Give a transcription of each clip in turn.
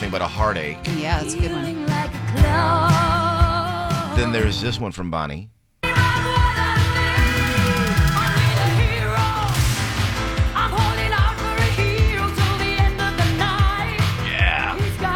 Anything But a Heartache. Yeah, it's a good one. Then there's this one from Bonnie. Yeah.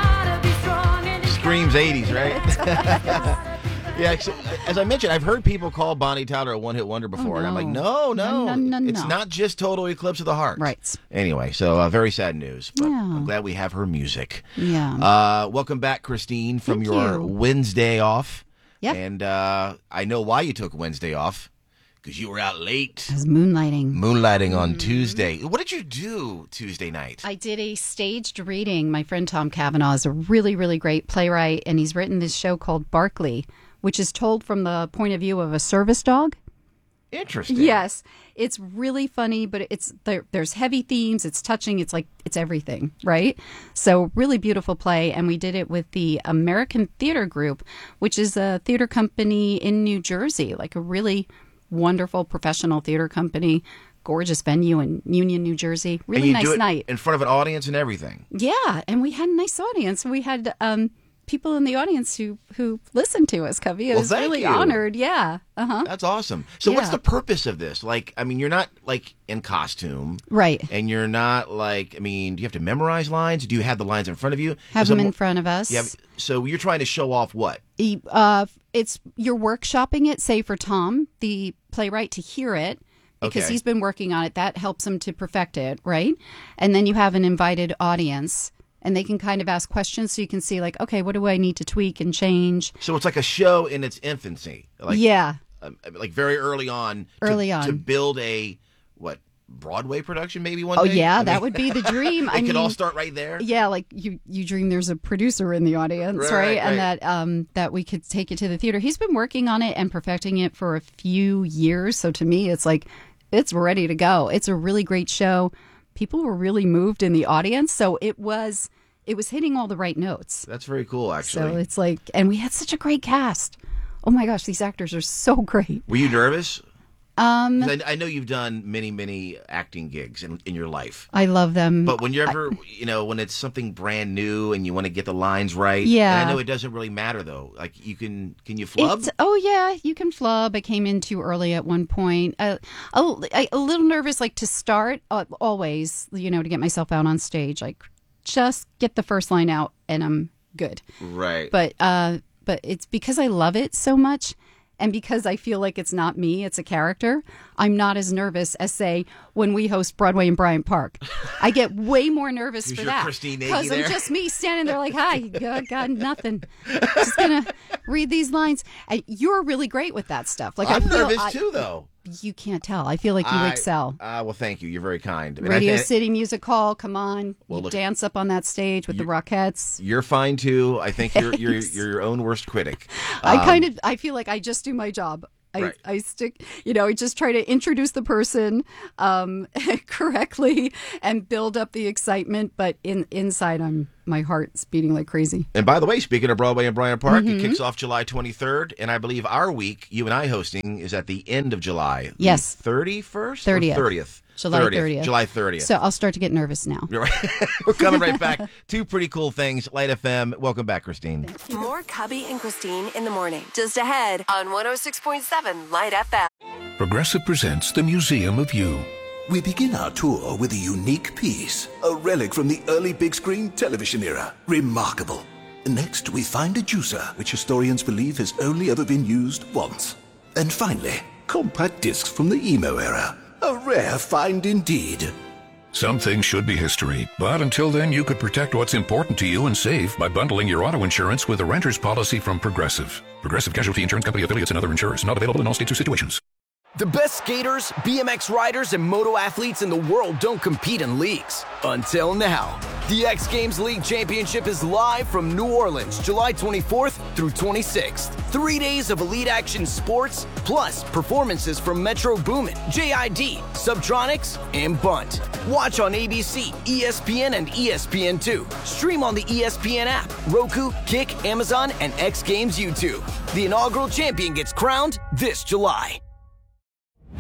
Screams 80s, right? Yeah, as I mentioned, I've heard people call Bonnie Tyler a one-hit wonder before, and I'm like, no. It's not just Total Eclipse of the Heart. Right. Anyway, so very sad news, but Yeah. I'm glad we have her music. Yeah. Welcome back, Christine, from Thank your you. Wednesday off. Yep. And I know why you took Wednesday off, because you were out late. I was moonlighting. Moonlighting on Tuesday. What did you do Tuesday night? I did a staged reading. My friend Tom Cavanaugh is a really, really great playwright, and he's written this show called Barkley, which is told from the point of view of a service dog. Interesting. Yes. It's really funny, but there's heavy themes. It's touching. It's everything, right? So really beautiful play. And we did it with the American Theater Group, which is a theater company in New Jersey, like a really wonderful professional theater company. Gorgeous venue in Union, New Jersey. Really and you nice do it night. in front of an audience and everything. Yeah. And we had a nice audience. We had people in the audience who listened to us, Covey. I was thank really you. honored. Yeah. Uh-huh. That's awesome. So what's Yeah. the purpose of this? Like, I mean, you're not like in costume. Right. And you're not like, I mean, do you have to memorize lines? Do you have the lines in front of you? Have Is them it in mo- front of us. Yeah. So you're trying to show off what? It's you're workshopping it, say for Tom, the playwright, to hear it because Okay. he's been working on it. That helps him to perfect it, right? And then you have an invited audience, and they can kind of ask questions, so you can see like, okay, what do I need to tweak and change? So it's like a show in its infancy. Like, Yeah, like very early on. To build a, Broadway production maybe one Oh day? yeah, I that mean, would be the dream. It could all start right there. Yeah, like you dream there's a producer in the audience, right? And that we could take it to the theater. He's been working on it and perfecting it for a few years. So to me, it's like it's ready to go. It's a really great show. People were really moved in the audience, so it was hitting all the right notes. That's very cool, actually. So it's like, and we had such a great cast. Oh my gosh, these actors are so great. Were you nervous? 'Cause I know you've done many acting gigs in your life. I love them. But when you're ever, when it's something brand new and you want to get the lines right, Yeah. and I know it doesn't really matter though. Like can you flub? Oh yeah, you can flub. I came in too early at one point. A little nervous, like to start always, to get myself out on stage. Like just get the first line out and I'm good. Right. But it's because I love it so much. And because I feel like it's not me, it's a character, I'm not as nervous as, say, when we host Broadway in Bryant Park. I get way more nervous for that. Christine Nagy Because I'm there? just me standing there like, hi, got nothing. Just going to read these lines. And you're really great with that stuff. Like I'm nervous too, though. You can't tell. I feel like you excel. Well, thank you. You're very kind. Radio City Music Hall, come on. Well, you look, dance up on that stage with the Rockettes. You're fine too. I think you're your own worst critic. I feel like I just do my job. Right. I stick, I just try to introduce the person correctly and build up the excitement. But inside, my heart's beating like crazy. And by the way, speaking of Broadway in Bryant Park, it kicks off July 23rd. And I believe our week, you and I hosting, is at the end of July. Yes. 31st? 30th. 30th. July 30th. July 30th. So I'll start to get nervous now. You're right. We're coming right back. Two pretty cool things. Light FM. Welcome back, Christine. More Cubby and Christine in the morning. Just ahead on 106.7 Light FM. Progressive presents The Museum of You. We begin our tour with a unique piece, a relic from the early big screen television era. Remarkable. Next, we find a juicer, which historians believe has only ever been used once. And finally, compact discs from the emo era. A rare find indeed. Some things should be history, but until then, you could protect what's important to you and save by bundling your auto insurance with a renter's policy from Progressive. Progressive Casualty Insurance Company affiliates and other insurers. Not available in all states or situations. The best skaters, BMX riders, and moto athletes in the world don't compete in leagues. Until now. The X Games League Championship is live from New Orleans, July 24th through 26th. 3 days of elite action sports, plus performances from Metro Boomin, JID, Subtronics, and Bunt. Watch on ABC, ESPN, and ESPN2. Stream on the ESPN app, Roku, Kick, Amazon, and X Games YouTube. The inaugural champion gets crowned this July.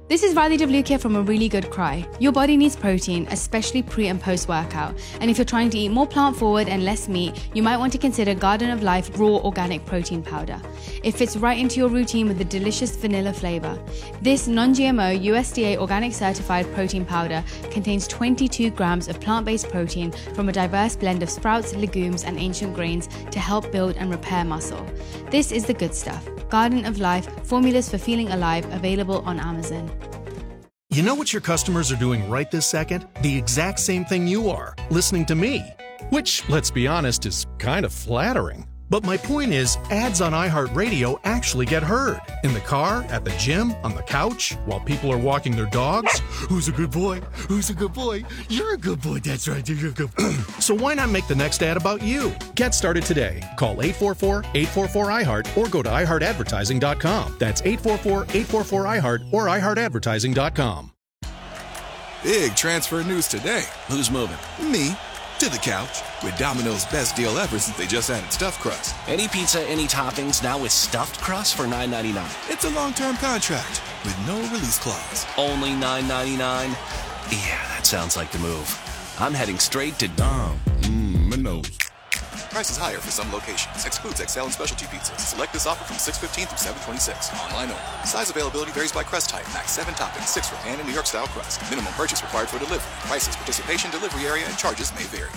This is Riley Devlukia from A Really Good Cry. Your body needs protein, especially pre and post workout. And if you're trying to eat more plant forward and less meat, you might want to consider Garden of Life Raw Organic Protein Powder. It fits right into your routine with a delicious vanilla flavor. This non-GMO USDA organic certified protein powder contains 22 grams of plant-based protein from a diverse blend of sprouts, legumes, and ancient grains to help build and repair muscle. This is the good stuff. Garden of Life, formulas for feeling alive, available on Amazon. You know what your customers are doing right this second? The exact same thing you are, listening to me. Which, let's be honest, is kind of flattering. But my point is, ads on iHeartRadio actually get heard. In the car, at the gym, on the couch, while people are walking their dogs. Who's a good boy? Who's a good boy? You're a good boy, that's right, you're a good boy. So why not make the next ad about you? Get started today. Call 844-844-iHeart or go to iHeartAdvertising.com. That's 844-844-iHeart or iHeartAdvertising.com. Big transfer news today. Who's moving? Me. To the couch with Domino's best deal ever since they just added stuffed crust. Any pizza, any toppings, now with stuffed crust for $9.99. It's a long-term contract with no release clause. Only $9.99? Yeah, that sounds like the move. I'm heading straight to Domino's. Price is higher for some locations. Excludes XL and specialty pizzas. Select this offer from 6/15 through 7/26. Online only. Size availability varies by crust type. Max 7 toppings, 6 for pan and New York style crust. Minimum purchase required for delivery. Prices, participation, delivery area, and charges may vary.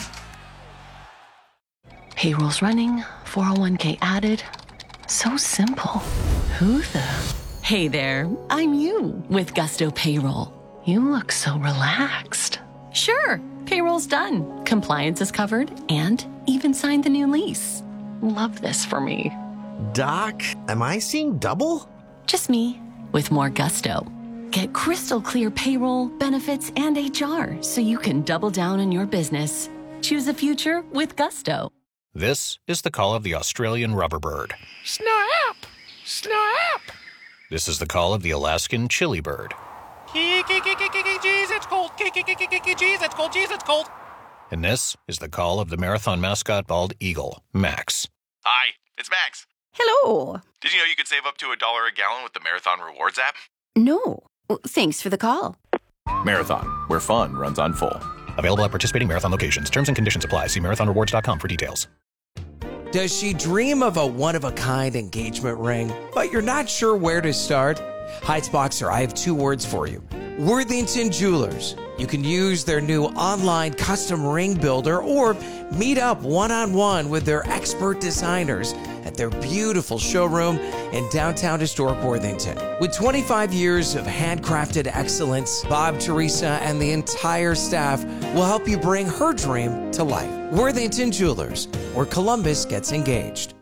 Payroll's running, 401k added. So simple. Who the? Hey there, I'm you with Gusto Payroll. You look so relaxed. Sure, payroll's done. Compliance is covered and even signed the new lease. Love this for me. Doc, am I seeing double? Just me with more Gusto. Get crystal clear payroll, benefits, and HR so you can double down on your business. Choose a future with Gusto. This is the call of the Australian rubberbird. Snap! Snap! This is the call of the Alaskan chili bird. Jeez, it's cold. Jeez, it's cold. Jeez, it's cold. And this is the call of the marathon mascot bald eagle, Max. Hi, it's Max. Hello. Did you know you could save up to $1 a gallon with the Marathon Rewards app? No. Thanks for the call. Marathon, where fun runs on full. Available at participating Marathon locations. Terms and conditions apply. See marathonrewards.com for details. Does she dream of a one-of-a-kind engagement ring, but you're not sure where to start? Heights Boxer, I have 2 words for you. Worthington Jewelers. You can use their new online custom ring builder or meet up one-on-one with their expert designers at their beautiful showroom in downtown historic Worthington. With 25 years of handcrafted excellence, Bob, Teresa, and the entire staff will help you bring her dream to life. Worthington Jewelers, where Columbus gets engaged.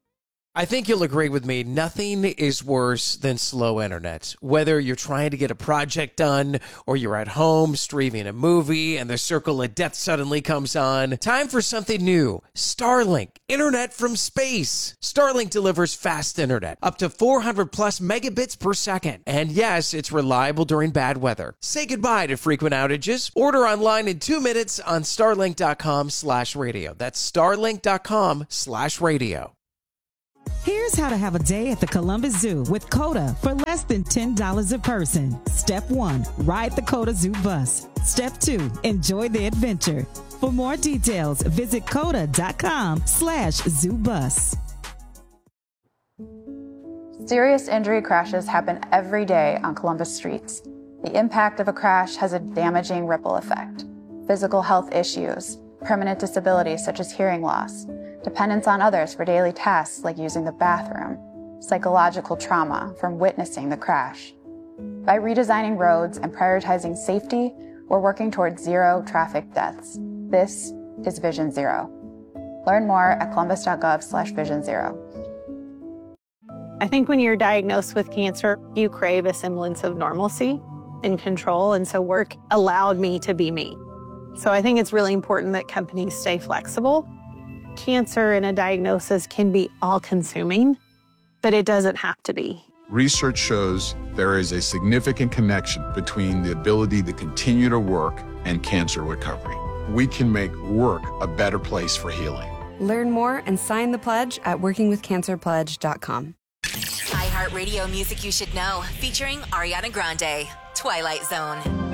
I think you'll agree with me, nothing is worse than slow internet. Whether you're trying to get a project done or you're at home streaming a movie and the circle of death suddenly comes on, time for something new. Starlink, internet from space. Starlink delivers fast internet, up to 400 plus megabits per second. And yes, it's reliable during bad weather. Say goodbye to frequent outages. Order online in 2 minutes on starlink.com/radio. That's starlink.com/radio. Here's how to have a day at the Columbus Zoo with COTA for less than $10 a person. Step 1, ride the COTA Zoo bus. Step 2, enjoy the adventure. For more details, visit COTA.com/zoobus. Serious injury crashes happen every day on Columbus streets. The impact of a crash has a damaging ripple effect. Physical health issues, permanent disabilities such as hearing loss, dependence on others for daily tasks like using the bathroom, psychological trauma from witnessing the crash. By redesigning roads and prioritizing safety, we're working towards 0 traffic deaths. This is Vision Zero. Learn more at columbus.gov/vision0. I think when you're diagnosed with cancer, you crave a semblance of normalcy and control, and so work allowed me to be me. So I think it's really important that companies stay flexible. Cancer and a diagnosis can be all-consuming, but it doesn't have to be. Research shows there is a significant connection between the ability to continue to work and cancer recovery. We can make work a better place for healing. Learn more and sign the pledge at workingwithcancerpledge.com. iHeartRadio Music You Should Know, featuring Ariana Grande, Twilight Zone.